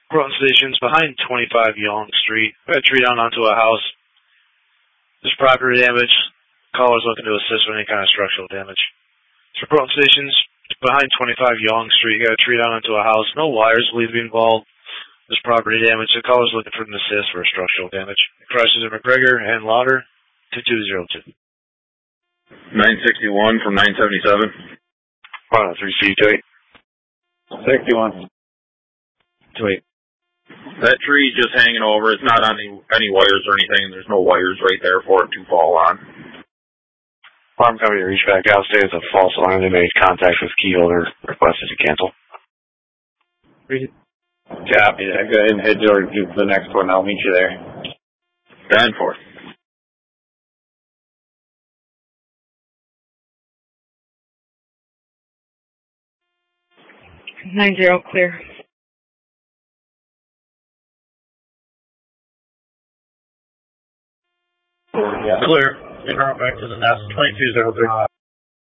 Portland Stations behind 25 Yonge Street. We had a tree down onto a house. There's property damage. Callers looking to assist with any kind of structural damage. So Portland Stations behind 25 Yonge Street. You got a tree down onto a house. No wires believed to be involved. There's property damage. The caller's looking for an assist for structural damage. Crushes in McGregor and Lauder 2202. 961 from 977. 3 feet. 61. 28. That tree just hanging over. It's not on any wires or anything. There's no wires right there for it to fall on. Alarm company reached back out, stated it's a false alarm. They made contact with key holder, requested to cancel. Read it. Copy that. Go ahead and head to the next one. I'll meet you there. 10-4. Nine zero clear. Clear. Back to the nest. 2203.